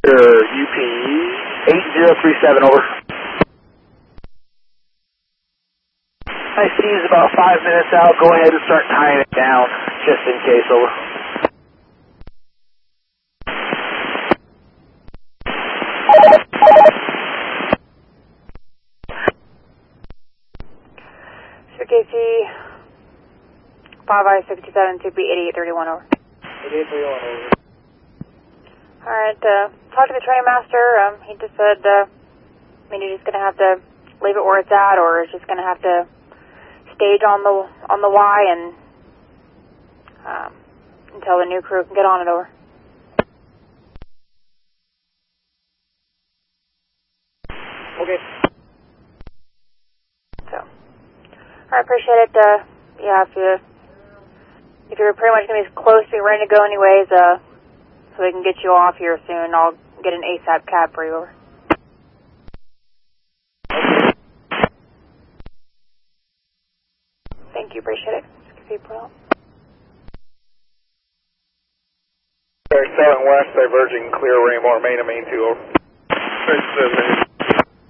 UP 8037, over. I see he's about 5 minutes out. Go ahead and start tying it down, just in case, over. KC 5567 2P 8831, over. 8831, over. Alright, talk to the training master. He just said, you're just going to have to leave it where it's at, or it's just going to have to stage on the Y and until the new crew can get on it, over. Okay. So, I appreciate it. Yeah, if you're pretty much going to be close to being ready to go anyways, so we can get you off here soon, I'll get an ASAP cab for you, over. Thank you, appreciate it. 7 west, diverging clear, Raymore, main to main 2, over.